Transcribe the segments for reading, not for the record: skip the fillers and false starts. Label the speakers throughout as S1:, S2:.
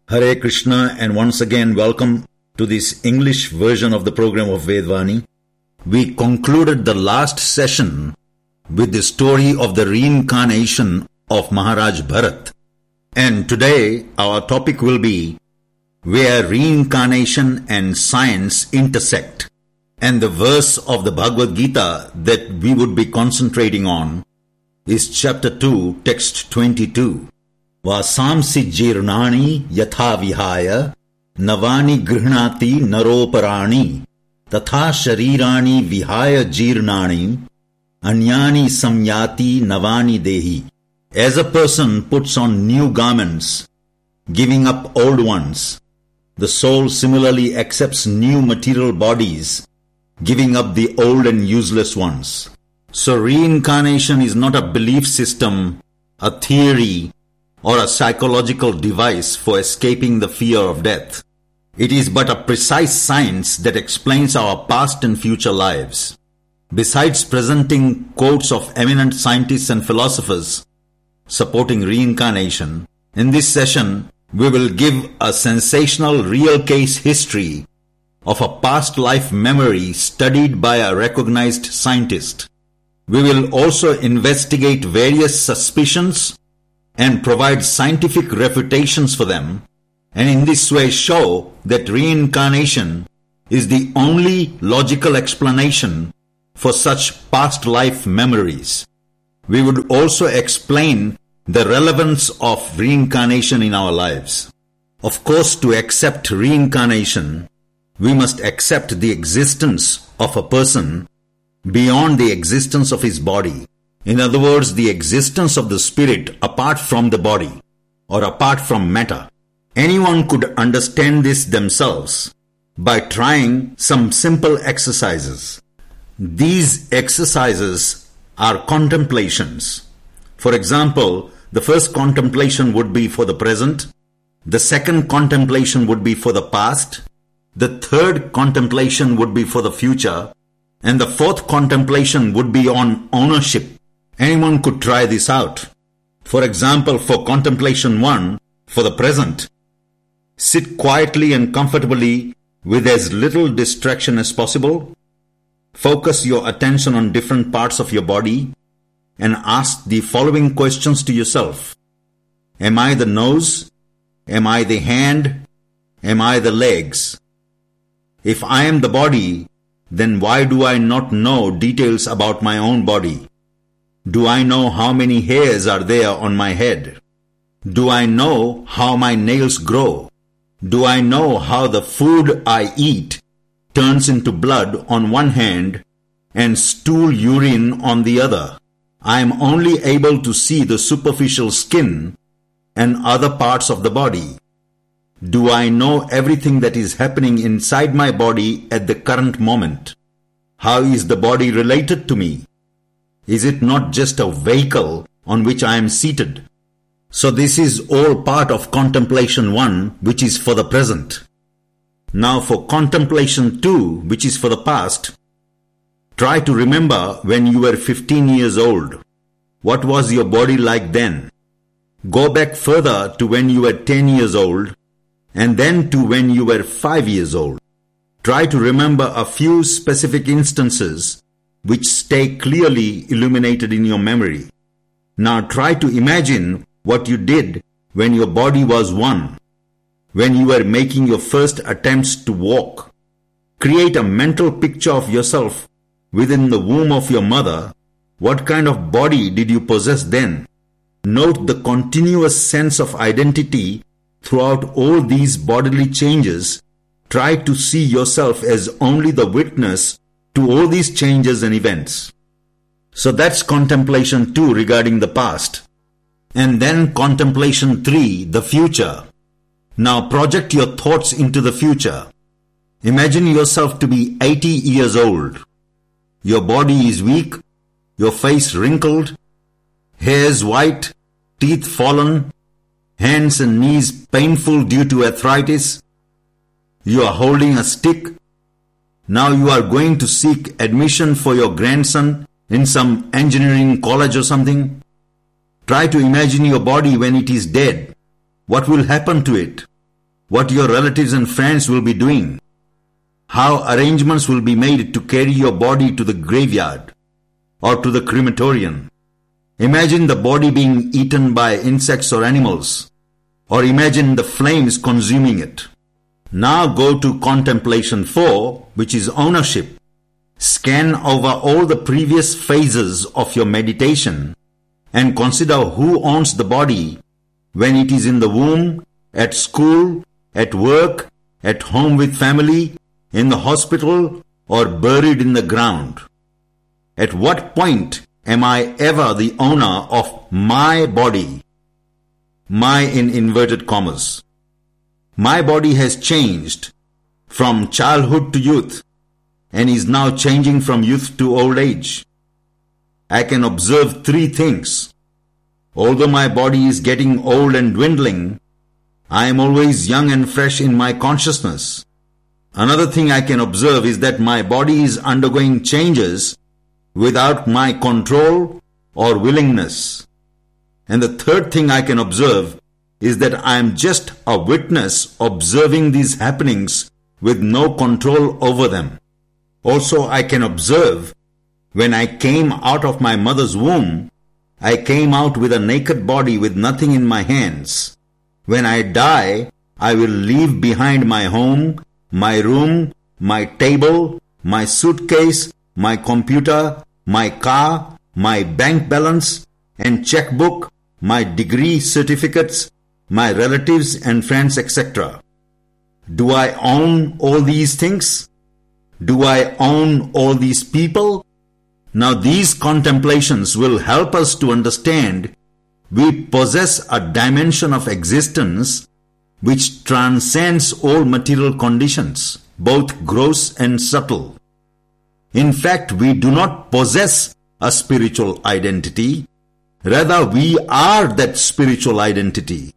S1: Hare Krishna, and once again welcome to this English version of the program of Vedvani. We concluded the last session with the story of the reincarnation of Maharaj Bharat. And today our topic will be where reincarnation and science intersect. And the verse of the Bhagavad Gita that we would be concentrating on is chapter 2, text 22. Vasamsi jirnani yatha vihaya navani grihnati naroparani tatha sharirani vihaya jirnani anyani samyati navani dehi. As a person puts on new garments, giving up old ones, the soul similarly accepts new material bodies, giving up the old and useless ones. So reincarnation is not a belief system, a theory, or a psychological device for escaping the fear of death. It is but a precise science that explains our past and future lives. Besides presenting quotes of eminent scientists and philosophers supporting reincarnation, in this session we will give a sensational real case history of a past life memory studied by a recognized scientist. We will also investigate various suspicions and provide scientific refutations for them, and in this way show that reincarnation is the only logical explanation for such past life memories. We would also explain the relevance of reincarnation in our lives. Of course, to accept reincarnation, we must accept the existence of a person beyond the existence of his body. In other words, the existence of the spirit apart from the body or apart from matter. Anyone could understand this themselves by trying some simple exercises. These exercises are contemplations. For example, the first contemplation would be for the present, the second contemplation would be for the past, the third contemplation would be for the future, and the fourth contemplation would be on ownership. Anyone could try this out. For example, for contemplation 1, for the present, sit quietly and comfortably with as little distraction as possible. Focus your attention on different parts of your body and ask the following questions to yourself. Am I the nose? Am I the hand? Am I the legs? If I am the body, then why do I not know details about my own body? Do I know how many hairs are there on my head? Do I know how my nails grow? Do I know how the food I eat turns into blood on one hand and stool urine on the other? I am only able to see the superficial skin and other parts of the body. Do I know everything that is happening inside my body at the current moment? How is the body related to me? Is it not just a vehicle on which I am seated? So this is all part of contemplation 1, which is for the present. Now for contemplation 2, which is for the past, try to remember when you were 15 years old. What was your body like then? Go back further to when you were 10 years old, and then to when you were 5 years old. Try to remember a few specific instances which stay clearly illuminated in your memory. Now try to imagine what you did when your body was 1, when you were making your first attempts to walk. Create a mental picture of yourself within the womb of your mother. What kind of body did you possess then? Note the continuous sense of identity throughout all these bodily changes. Try to see yourself as only the witness to all these changes and events. So that's contemplation 2 regarding the past. And then contemplation 3, the future. Now project your thoughts into the future. Imagine yourself to be 80 years old. Your body is weak, your face wrinkled, hairs white, teeth fallen, hands and knees painful due to arthritis. You are holding a stick. Now you are going to seek admission for your grandson in some engineering college or something. Try to imagine your body when it is dead. What will happen to it? what your relatives and friends will be doing, how arrangements will be made to carry your body to the graveyard or to the crematorium. Imagine the body being eaten by insects or animals, or imagine the flames consuming it. Now go to contemplation 4, which is ownership. Scan over all the previous phases of your meditation and consider who owns the body when it is in the womb, at school, at work, at home with family, in the hospital, or buried in the ground. At what point am I ever the owner of my body? My in inverted commas. My body has changed from childhood to youth and is now changing from youth to old age. I can observe 3 things. Although my body is getting old and dwindling, I am always young and fresh in my consciousness. Another thing I can observe is that my body is undergoing changes without my control or willingness. And the third thing I can observe is that I am just a witness observing these happenings with no control over them. Also, I can observe when I came out of my mother's womb, I came out with a naked body with nothing in my hands. When I die, I will leave behind my home, my room, my table, my suitcase, my computer, my car, my bank balance and checkbook, my degree certificates, my relatives and friends, etc. Do I own all these things? Do I own all these people? Now these contemplations will help us to understand we possess a dimension of existence which transcends all material conditions, both gross and subtle. In fact, we do not possess a spiritual identity. Rather, we are that spiritual identity.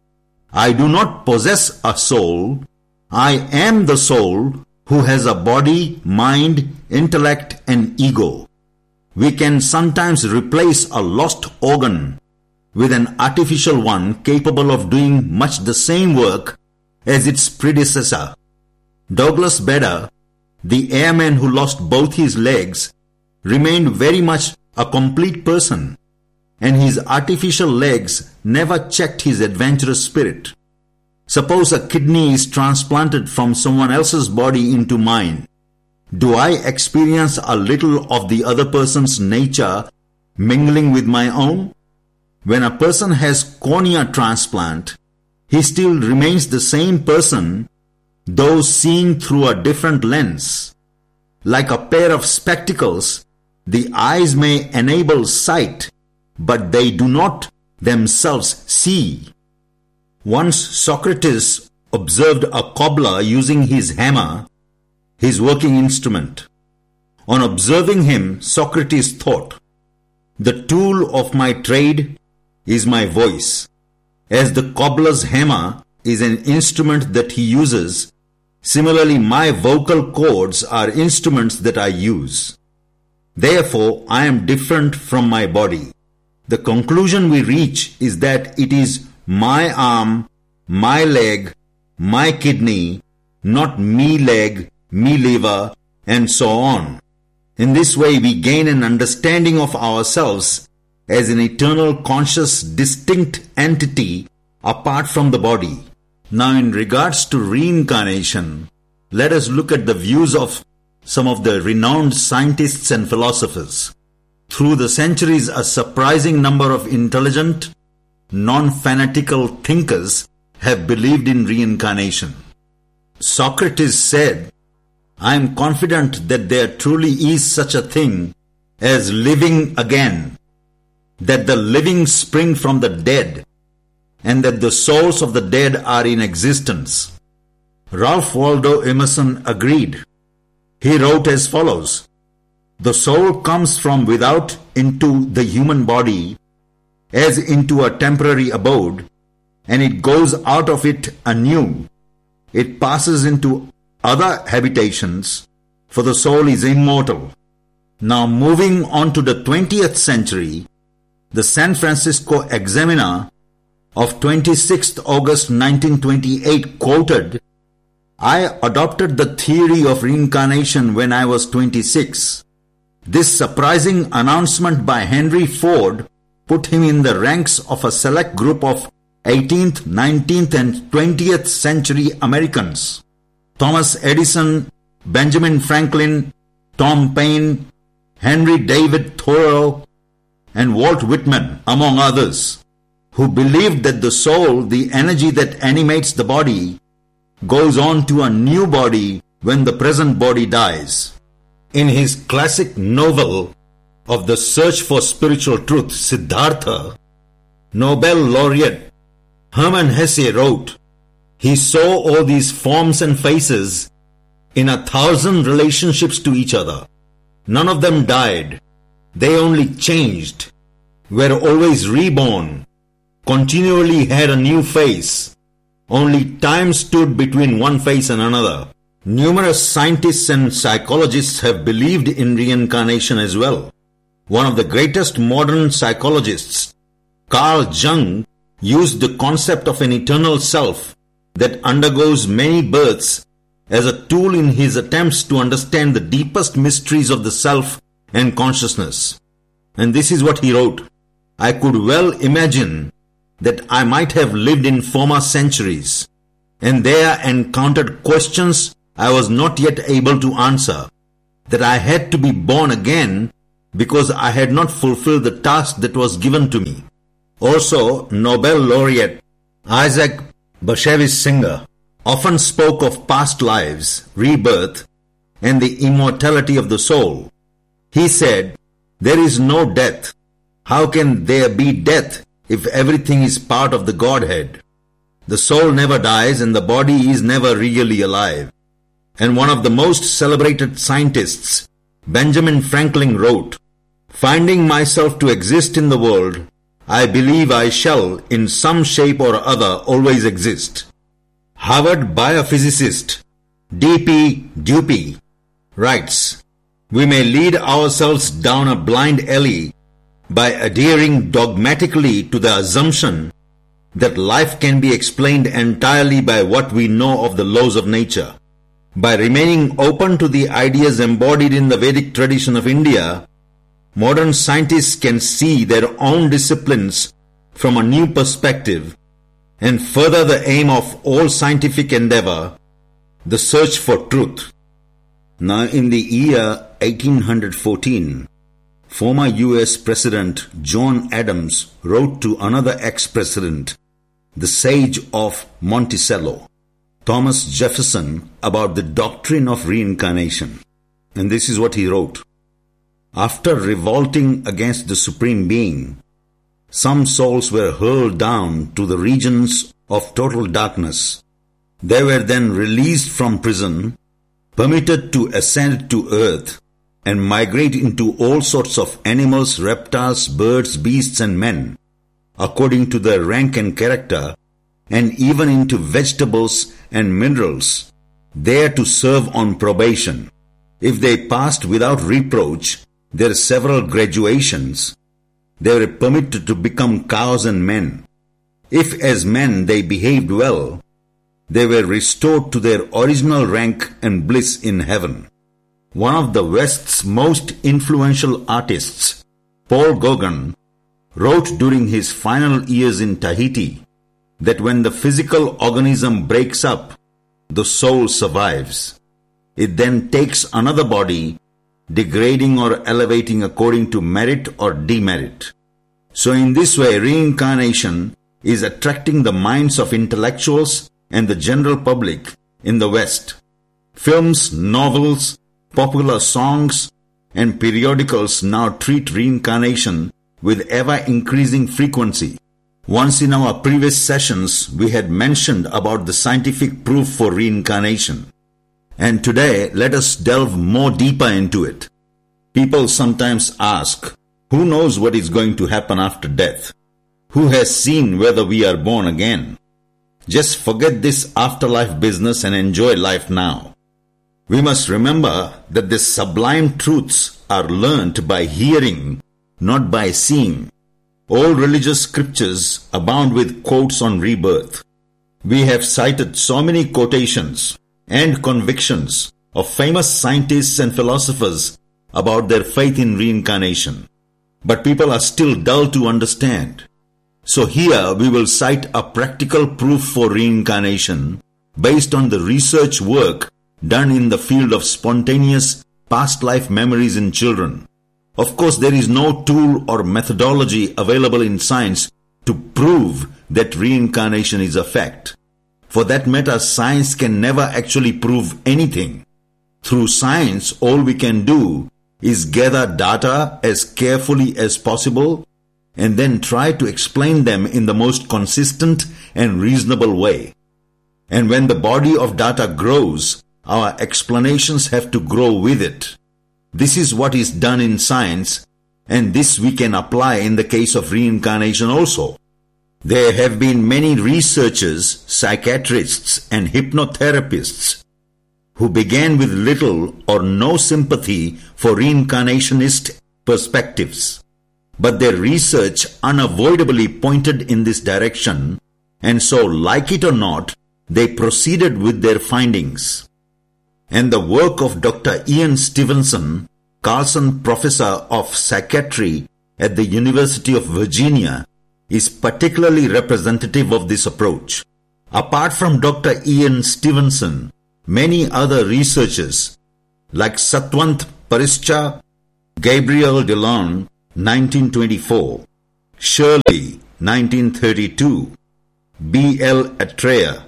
S1: I do not possess a soul. I am the soul who has a body, mind, intellect, and ego. We can sometimes replace a lost organ with an artificial one capable of doing much the same work as its predecessor. Douglas Bader, the airman who lost both his legs, remained very much a complete person, and his artificial legs never checked his adventurous spirit. Suppose a kidney is transplanted from someone else's body into mine. Do I experience a little of the other person's nature mingling with my own? When a person has cornea transplant, he still remains the same person, though seen through a different lens. Like a pair of spectacles, the eyes may enable sight, but they do not themselves see. Once Socrates observed a cobbler using his hammer, his working instrument. On observing him, Socrates thought, "The tool of my trade is my voice. As the cobbler's hammer is an instrument that he uses, similarly my vocal cords are instruments that I use. Therefore, I am different from my body." The conclusion we reach is that it is my arm, my leg, my kidney, not me leg, me liver, and so on. In this way, we gain an understanding of ourselves as an eternal, conscious, distinct entity apart from the body. Now, in regards to reincarnation, let us look at the views of some of the renowned scientists and philosophers. Through the centuries, a surprising number of intelligent, non-fanatical thinkers have believed in reincarnation. Socrates said, "I am confident that there truly is such a thing as living again, that the living spring from the dead, and that the souls of the dead are in existence." Ralph Waldo Emerson agreed. He wrote as follows, "The soul comes from without into the human body as into a temporary abode, and it goes out of it anew. It passes into other habitations, for the soul is immortal." Now moving on to the 20th century, the San Francisco Examiner of 26th August 1928 quoted, "I adopted the theory of reincarnation when I was 26. This surprising announcement by Henry Ford put him in the ranks of a select group of 18th, 19th and 20th century Americans. Thomas Edison, Benjamin Franklin, Tom Paine, Henry David Thoreau, and Walt Whitman, among others, who believed that the soul, the energy that animates the body, goes on to a new body when the present body dies." In his classic novel of the search for spiritual truth, Siddhartha, Nobel laureate Hermann Hesse wrote, "He saw all these forms and faces in 1,000 relationships to each other. None of them died. They only changed, were always reborn, continually had a new face. Only time stood between one face and another." Numerous scientists and psychologists have believed in reincarnation as well. One of the greatest modern psychologists, Carl Jung, used the concept of an eternal self that undergoes many births as a tool in his attempts to understand the deepest mysteries of the self and consciousness. And this is what he wrote, "I could well imagine that I might have lived in former centuries, and there encountered questions I was not yet able to answer, that I had to be born again because I had not fulfilled the task that was given to me." Also, Nobel laureate Isaac Bashevis Singer often spoke of past lives, rebirth, and the immortality of the soul. He said, "There is no death. How can there be death if everything is part of the Godhead? The soul never dies and the body is never really alive." And one of the most celebrated scientists, Benjamin Franklin, wrote, "Finding myself to exist in the world, I believe I shall, in some shape or other, always exist." Harvard biophysicist D.P. Dupy writes, "We may lead ourselves down a blind alley by adhering dogmatically to the assumption that life can be explained entirely by what we know of the laws of nature. By remaining open to the ideas embodied in the Vedic tradition of India, modern scientists can see their own disciplines from a new perspective and further the aim of all scientific endeavor, the search for truth." Now, in the year 1814, former US President John Adams wrote to another ex-president, the sage of Monticello, Thomas Jefferson, about the doctrine of reincarnation. And this is what he wrote. "After revolting against the Supreme Being, some souls were hurled down to the regions of total darkness. They were then released from prison, permitted to ascend to earth, and migrate into all sorts of animals, reptiles, birds, beasts, and men, according to their rank and character, and even into vegetables and minerals, there to serve on probation. If they passed without reproach their several graduations, they were permitted to become cows and men. If as men they behaved well, they were restored to their original rank and bliss in heaven." One of the West's most influential artists, Paul Gauguin, wrote during his final years in Tahiti that when the physical organism breaks up, the soul survives. It then takes another body, degrading or elevating according to merit or demerit. So in this way, reincarnation is attracting the minds of intellectuals and the general public in the West. Films, novels, popular songs, and periodicals now treat reincarnation with ever-increasing frequency. Once in our previous sessions, we had mentioned about the scientific proof for reincarnation. And today, let us delve more deeper into it. People sometimes ask, who knows what is going to happen after death? Who has seen whether we are born again? Just forget this afterlife business and enjoy life now. We must remember that the sublime truths are learnt by hearing, not by seeing. All religious scriptures abound with quotes on rebirth. We have cited so many quotations and convictions of famous scientists and philosophers about their faith in reincarnation. But people are still dull to understand. So here we will cite a practical proof for reincarnation based on the research work done in the field of spontaneous past life memories in children. Of course, there is no tool or methodology available in science to prove that reincarnation is a fact. For that matter, science can never actually prove anything. Through science, all we can do is gather data as carefully as possible and then try to explain them in the most consistent and reasonable way. And when the body of data grows, our explanations have to grow with it. This is what is done in science, and this we can apply in the case of reincarnation also. There have been many researchers, psychiatrists, and hypnotherapists who began with little or no sympathy for reincarnationist perspectives. But their research unavoidably pointed in this direction, and so, like it or not, they proceeded with their findings. And the work of Dr. Ian Stevenson, Carlson Professor of Psychiatry at the University of Virginia, is particularly representative of this approach. Apart from Dr. Ian Stevenson, many other researchers like Satwant Parischa, Gabriel Delon, 1924, Shirley, 1932, B.L. Atreya,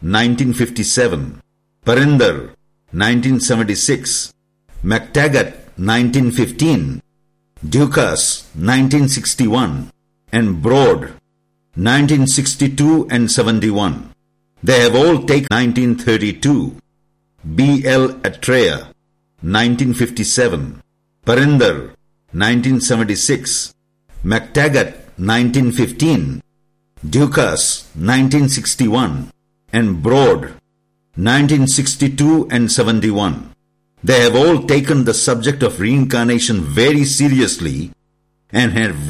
S1: 1957, Parinder, 1976, McTaggart, 1915, Dukas, 1961, and Broad, 1962 and 71. They have all taken 1932, B.L. Atreya, 1957, Parinder, 1976, McTaggart, 1915, Dukas, 1961, and Broad, 1962 and 71. They have all taken the subject of reincarnation very seriously and have